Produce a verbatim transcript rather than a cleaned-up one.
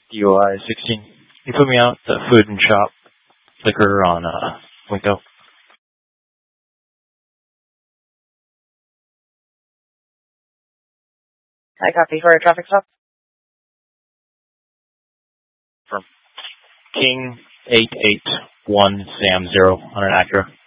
D O I sixteen. You put me out the food and shop liquor on uh, Winco. I copy for a traffic stop. From King eight eight one Sam zero on an Acura.